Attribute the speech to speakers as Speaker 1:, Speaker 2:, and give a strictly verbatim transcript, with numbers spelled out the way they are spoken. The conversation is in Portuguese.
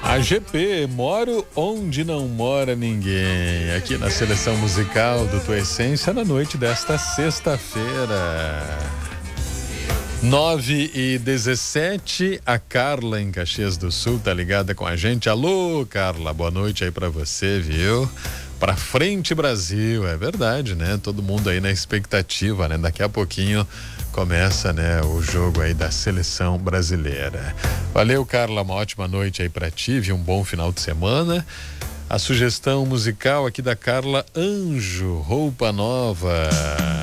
Speaker 1: A G P, moro onde não mora ninguém. Aqui na seleção musical do Tua Essência, na noite desta sexta-feira. nove e dezessete, a Carla em Caxias do Sul tá ligada com a gente. Alô, Carla, boa noite aí pra você, viu? Pra frente, Brasil, é verdade, né? Todo mundo aí na expectativa, né? Daqui a pouquinho começa, né, o jogo aí da seleção brasileira. Valeu, Carla, uma ótima noite aí pra ti, viu? Um bom final de semana. A sugestão musical aqui da Carla, Anjo, Roupa Nova.